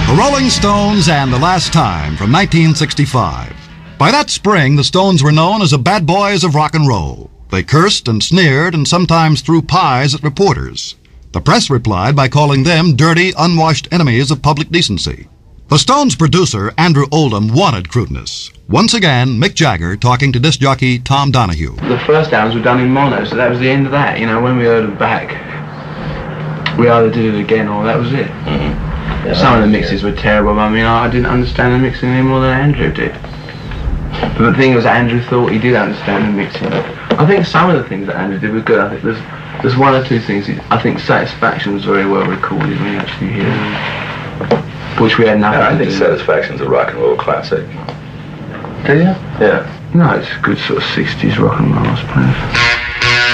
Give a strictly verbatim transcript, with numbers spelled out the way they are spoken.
The Rolling Stones and The Last Time from nineteen sixty-five. By that spring, the Stones were known as the bad boys of rock and roll. They cursed and sneered and sometimes threw pies at reporters. The press replied by calling them dirty, unwashed enemies of public decency. The Stones' producer, Andrew Oldham, wanted crudeness. Once again, Mick Jagger talking to disc jockey Tom Donahue. The first albums were done in mono, so that was the end of that. You know, when we heard them back, we either did it again or that was it. Mm-hmm. Yeah, Some of the mixes were terrible. I mean, I didn't understand the mixing any more than Andrew did. But the thing was, Andrew thought he did understand the mixing. I think some of the things that Andrew did were good. I think there's there's one or two things. I think Satisfaction was very well recorded when you actually hear it, which we had nothing yeah, I to think do. Satisfaction's a rock and roll classic. Do you? Yeah. No, it's good sort of sixties rock and roll, I suppose.